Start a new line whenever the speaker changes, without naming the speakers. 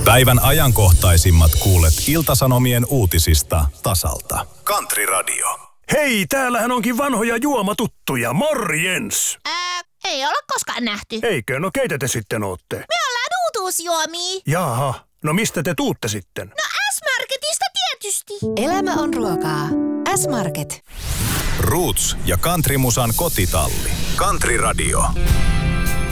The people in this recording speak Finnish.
Päivän ajankohtaisimmat kuulet Ilta-Sanomien uutisista tasalta. Country Radio.
Hei, täällähän onkin vanhoja juomatuttuja. Morjens!
Ei olla koskaan nähty.
Eikö? No keitä te sitten ootte?
Me ollaan uutuusjuomia.
Jaha, no mistä te tuutte sitten?
No S-Marketista tietysti.
Elämä on ruokaa. S-Market.
Roots ja countrymusan kotitalli. Country Radio.